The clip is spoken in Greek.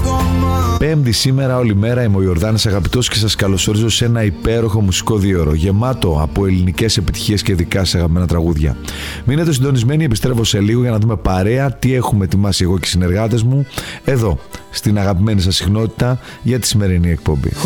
Πέμπτη σήμερα όλη μέρα είμαι ο Ιορδάνης Αγαπητός και σας καλωσορίζω σε ένα υπέροχο μουσικό δίωρο γεμάτο από ελληνικές επιτυχίες και δικά σας αγαπημένα τραγούδια. Μείνετε συντονισμένοι, επιστρέφω σε λίγο για να δούμε παρέα τι έχουμε ετοιμάσει εγώ και οι συνεργάτες μου εδώ στην αγαπημένη σας συχνότητα για τη σημερινή εκπομπή.